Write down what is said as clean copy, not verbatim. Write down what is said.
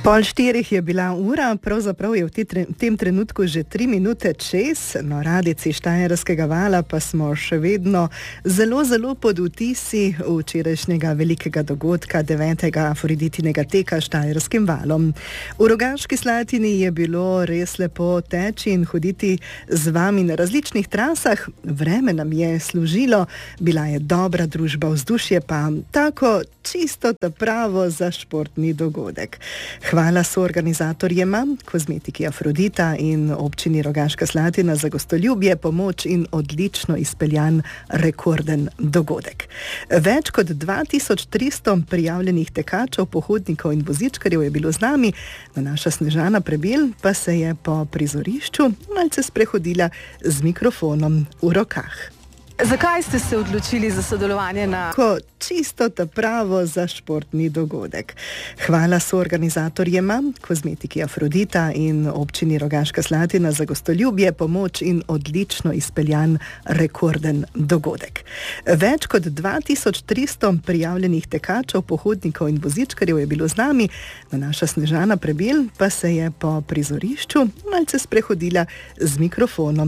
3:30 je bila ura, pravzaprav je v tem trenutku že 3 minute čez, na radici Štajerskega vala pa smo še vedno zelo pod vtisi včerajšnjega velikega dogodka, 9. Afroditinega teka Štajerskim valom. V Rogaški Slatini je bilo res lepo teči in hoditi z vami na različnih trasah, vreme nam je služilo, bila je dobra družba, vzdušje pa tako čisto ta pravo za športni dogodek. Hvala soorganizatorjema, kozmetiki Afrodita in občini Rogaška Slatina za gostoljubje, pomoč in odlično izpeljan rekorden dogodek. Več kot 2300 prijavljenih tekačev, pohodnikov in vozičkarjev je bilo z nami, naša Snežana Prebil pa se je po prizorišču malce sprehodila z mikrofonom v rokah. Zakaj ste se odločili za sodelovanje na čisto ta pravo za športni dogodek? Hvala soorganizatorjema, kozmetiki Afrodita in občini Rogaška Slatina za gostoljubje, pomoč in odlično izpeljan rekorden dogodek. Več kot 2300 prijavljenih tekačev, pohodnikov in vozičkarjev je bilo z nami, naša Snežana Prebil pa se je po prizorišču malce sprehodila z mikrofonom